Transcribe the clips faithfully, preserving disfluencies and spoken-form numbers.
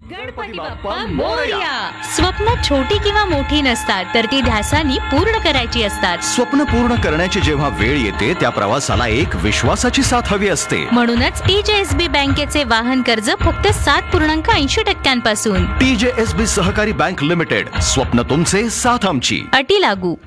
गणपती बाप्पा मोरया. स्वप्न छोटी किंवा मोठी नसतात, तर ती ध्यासानी पूर्ण करायची असतात. स्वप्न पूर्ण करण्याची जेव्हा वेळ येते, त्या प्रवासाला एक विश्वासाची साथ हवी असते. म्हणूनच टीजेएसबी बँकेचे वाहन कर्ज फक्त सात पूर्णांक ऐंशी टक्क्यांपासून. टीजेएसबी सहकारी बँक लिमिटेड, स्वप्न तुमचे, साथ आमची. अटी लागू.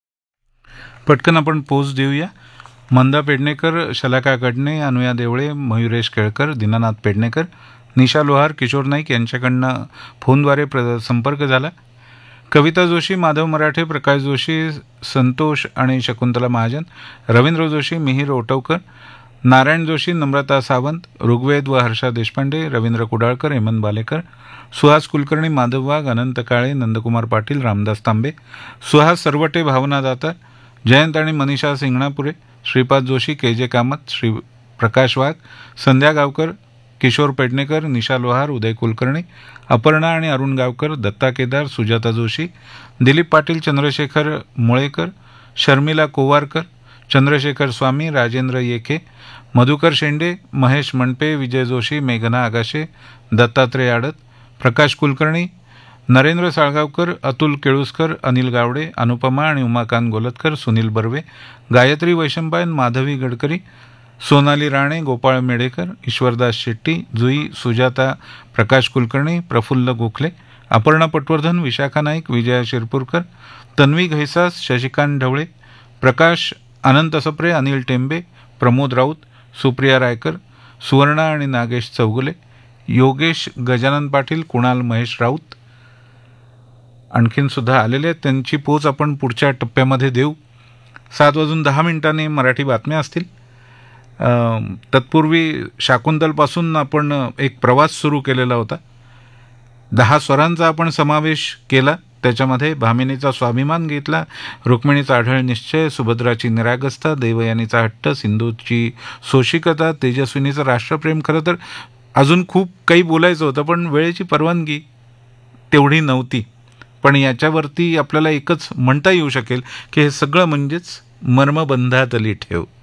पटकन आपण पोच देऊया. मंदा पेडणेकर, शलाका कडणे, अनुया देवळे, मयुरेश केळकर, दीनानाथ पेडणेकर, निशा लोहार, किशोर नाईक यांच्याकडनं फोनद्वारे प्र संपर्क झाला. कविता जोशी, माधव मराठे, प्रकाश जोशी, संतोष आणि शकुंतला महाजन, रवींद्र जोशी, मिहीर ओटवकर, नारायण जोशी, नम्रता सावंत, ऋग्वेद व हर्षा देशपांडे, रवींद्र कुडाळकर, हेमंत बालेकर, सुहास कुलकर्णी, माधव वाघ, अनंत काळे, नंदकुमार पाटील, रामदास तांबे, सुहास सरवटे, भावना दाता, जयंत आणि मनीषा सिंगणापुरे, श्रीपाद जोशी, के जे कामत, श्री प्रकाश वाघ, संध्या गावकर, किशोर पेडणेकर, निशा लोहार, उदय कुलकर्णी, अपर्णा आणि अरुण गावकर, दत्ता केदार, सुजाता जोशी, दिलीप पाटील, चंद्रशेखर मुळेकर, शर्मिला कोवारकर, चंद्रशेखर स्वामी, राजेंद्र येखे, मधुकर शेंडे, महेश मणपे, विजय जोशी, मेघना आगाशे, दत्तात्रय आडत, प्रकाश कुलकर्णी, नरेंद्र साळगावकर, अतुल केळुसकर, अनिल गावडे, अनुपमा आणि उमाकांत गोलतकर, सुनील बर्वे, गायत्री वैशंपायन, माधवी गडकरी, सोनाली राणे, गोपाळ मेडेकर, ईश्वरदास शेट्टी, जुई, सुजाता, प्रकाश कुलकर्णी, प्रफुल्ल गोखले, अपर्णा पटवर्धन, विशाखा नाईक, विजया शिरपूरकर, तन्वी घैसास, शशिकांत ढवळे, प्रकाश, अनंत सप्रे, अनिल टेंबे, प्रमोद राऊत, सुप्रिया रायकर, सुवर्णा आणि नागेश चौगुले, योगेश गजानन पाटील, कुणाल महेश राऊत आणखीन सुद्धा आलेले आहेत. त्यांची पोच आपण पुढच्या टप्प्यामध्ये देऊ. सात वाजून दहा मिनिटांनी मराठी बातम्या असतील. तत्पूर्वी शाकुंतलपासून आपण एक प्रवास सुरू केलेला होता. दहा स्वरांचा आपण समावेश केला. त्याच्यामध्ये भामिनीचा स्वाभिमान घेतला, रुक्मिणीचा आढळ निश्चय, सुभद्राची निरागसता, देवयानीचा हट्ट, सिंधूची सोशिकता, तेजस्विनीचं राष्ट्रप्रेम. खरं तर अजून खूप काही बोलायचं होतं, पण वेळेची परवानगी तेवढी नव्हती. पण याच्यावरती आपल्याला एकच म्हणता येऊ शकेल की हे सगळं म्हणजेच मर्मबंधातली ठेव.